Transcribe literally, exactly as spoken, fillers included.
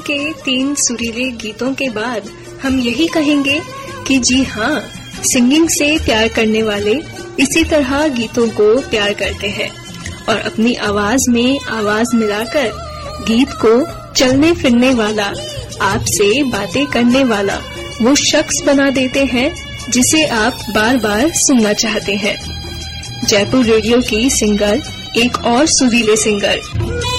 के तीन सुरीले गीतों के बाद हम यही कहेंगे कि जी हाँ, सिंगिंग से प्यार करने वाले इसी तरह गीतों को प्यार करते हैं और अपनी आवाज में आवाज मिलाकर गीत को चलने फिरने वाला, आपसे बातें करने वाला वो शख्स बना देते हैं जिसे आप बार बार सुनना चाहते हैं। जयपुर रेडियो की सिंगर, एक और सुरीले सिंगर